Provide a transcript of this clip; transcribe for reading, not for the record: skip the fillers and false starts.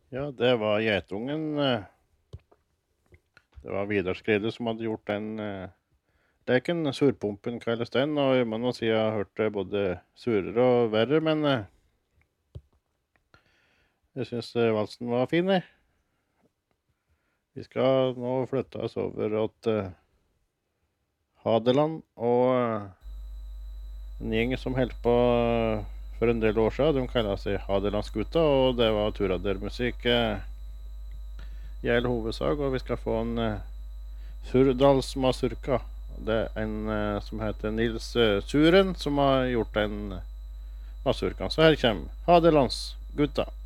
Ja, det var geitungen. Det var Vidar Skrede som hadde gjort den leken. Surpumpen kalles den, og jeg må nå si jeg har hørt det både surere og verre, men jeg synes valsen var fin, jeg. Vi skal nå flytte oss over til Hadeland, og en gjeng som holdt på for en del år siden, de kallet seg Hadelandsgutta, og det var turadermusikk i hele hovedsak, og vi skal få en Surdals Masurka. Det er en som heter Nils Suren som har gjort den masurkan. Så her kommer Hadelandsgutta.